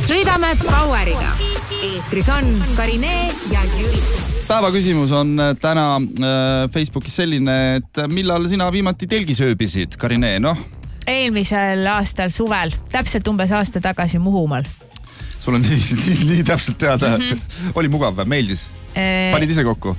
Sõidame Poweriga. Eetris on Karinee ja Jüri. Päeva küsimus on täna Facebookis selline, et millal sina viimati telgi sööbisid, Karinee, noh? Eelmisel aastal suvel, täpselt umbes aasta tagasi Muhumaal. Sul on nii täpselt teada. Oli mugav või? Meeldis? Panid ise kokku?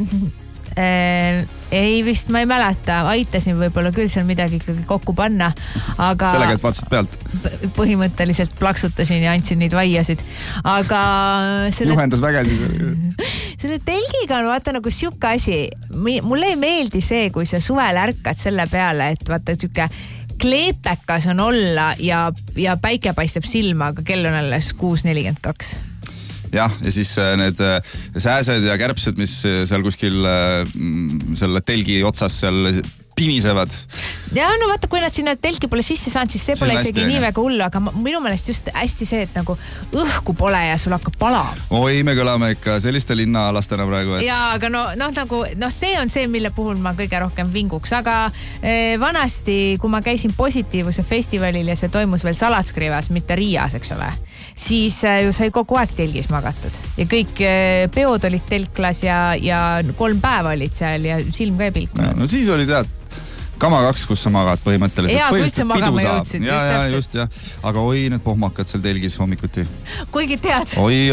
Ei vist, ma ei mäleta. Aitasin võib-olla küll seal midagi kokku panna, aga... Sellega, et vaatasid pealt? Põhimõtteliselt plaksutasin ja andsin neid vaiasid. Aga... Juhendas vägesi. Selle telgiga on vaata nagu siuke asi. Mulle ei meeldi see, kui sa suvel ärkad selle peale, et vaata siuke kleepekas on olla ja päike paistab silma, aga kell on alles 6:42. Jah, ja siis need sääsed ja kärbsed, mis seal kuskil selle telgi otsas seal pinisevad. Ja no vaata, kui nad sinna telki pole sisse saanud, siis see pole isegi nii väga hullu, aga minu meelest just hästi see, et nagu õhku pole ja sul hakkab palama. Oi, me kõlame ikka selliste linnaalastena praegu. Ja, aga see on see, mille puhul ma kõige rohkem vinguks, aga vanasti, kui ma käisin Positiivuse festivalil ja see toimus veel Salatskrivas, mitte Riias, eks ole, siis ju sai kogu aeg telgis magatud ja kõik peod olid telklas ja 3 päeva olid seal ja silm ka ei pilkunud. No siis oli tead Kama 2, kus sa magad põhimõtteliselt. Jaa, kui sa magama jõudsid. Just. Aga oi, need pohmakad seal telgis hommikuti. Kuigi tead. Oi.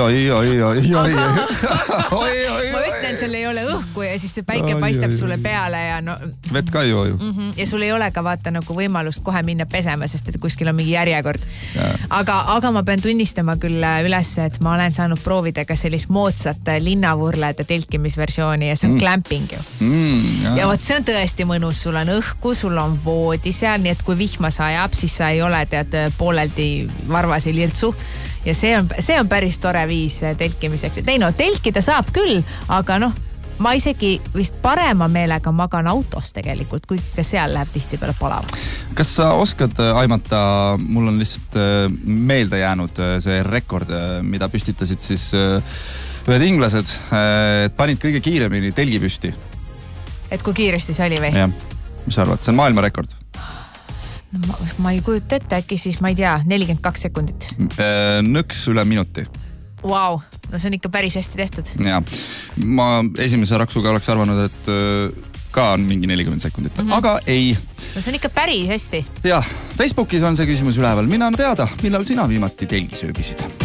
Ma ütlen, sul ei ole õhku ja siis see päike paistab sulle peale ja no... Vett ka ju. Ja sul ei ole ka vaata nagu võimalust kohe minna pesema, sest et kuskil on mingi järjekord. Aga ma pean tunnistama küll üles, et ma olen saanud proovida ka sellist moodsat linnavurlede telkimisversiooni ja see on glamping ju. Ja võt, see on tõesti mõnus, sul on õhku, sul on voodi seal, nii et kui vihma sajab, siis sa ei ole tead pooleldi varvasi lirtsu ja see on päris tore viis telkimiseks. Telkida saab küll, aga ma isegi vist parema meelega magan autos tegelikult, kui seal läheb tihti peale palavaks. Kas sa oskad aimata, mul on lihtsalt meelde jäänud see rekord, mida püstitasid siis ühed inglased, et panid kõige kiiremini telgi püsti. Et kui kiiresti see oli või? Jah. Mis sa arvad? See on maailmarekord. Ma ei kujuta ette, äkki siis, ma ei tea, 42 sekundit. Nõks üle minuti. Vau, no see on ikka päris hästi tehtud. Ja, ma esimese raksuga oleks arvanud, et ka on mingi 40 sekundit, aga ei. No see on ikka päris hästi. Jah, Facebookis on see küsimus üleval. Mina on teada, millal sina viimati telgi sööbisid.